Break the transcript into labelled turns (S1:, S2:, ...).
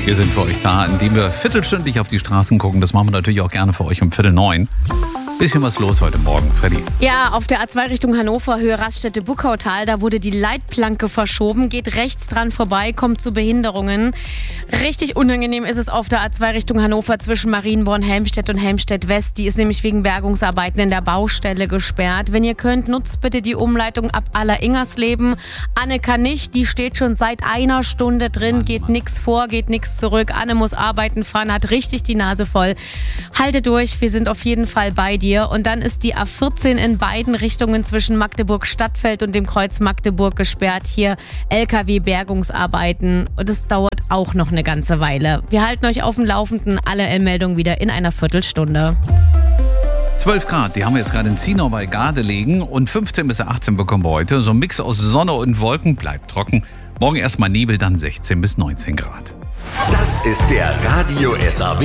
S1: Wir sind für euch da, indem wir viertelstündlich auf die Straßen gucken. Das machen wir natürlich auch gerne für euch um 8:45. Bisschen was los heute Morgen, Freddy.
S2: Ja, auf der A2 Richtung Hannover, Höhe Raststätte-Buckautal, da wurde die Leitplanke verschoben, geht rechts dran vorbei, kommt zu Behinderungen. Richtig unangenehm ist es auf der A2 Richtung Hannover zwischen Marienborn-Helmstedt und Helmstedt-West. Die ist nämlich wegen Bergungsarbeiten in der Baustelle gesperrt. Wenn ihr könnt, nutzt bitte die Umleitung ab Aller-Ingersleben. Anne kann nicht, die steht schon seit einer Stunde drin, geht nichts vor, geht nichts zurück. Anne muss arbeiten fahren, hat richtig die Nase voll. Halte durch, wir sind auf jeden Fall bei dir. Und dann ist die A14 in beiden Richtungen zwischen Magdeburg-Stadtfeld und dem Kreuz Magdeburg gesperrt. Hier LKW-Bergungsarbeiten. Und es dauert auch noch eine ganze Weile. Wir halten euch auf dem Laufenden. Alle Meldungen wieder in einer Viertelstunde.
S1: 12 Grad, die haben wir jetzt gerade in Zienau bei Gardelegen. Und 15 bis 18 bekommen wir heute. So ein Mix aus Sonne und Wolken, bleibt trocken. Morgen erstmal Nebel, dann 16 bis 19 Grad.
S3: Das ist der Radio SAW